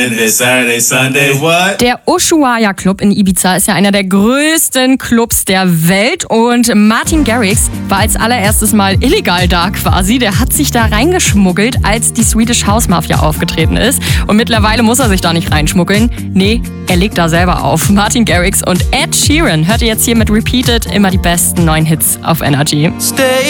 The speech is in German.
Saturday, Sunday, what? Der Ushuaia Club in Ibiza ist ja einer der größten Clubs der Welt und Martin Garrix war als allererstes mal illegal da quasi. Der hat sich da reingeschmuggelt, als die Swedish House Mafia aufgetreten ist und mittlerweile muss er sich da nicht reinschmuggeln. Nee, er legt da selber auf. Martin Garrix und Ed Sheeran hört ihr jetzt hier mit Repeated immer die besten neuen Hits auf Energy. Stay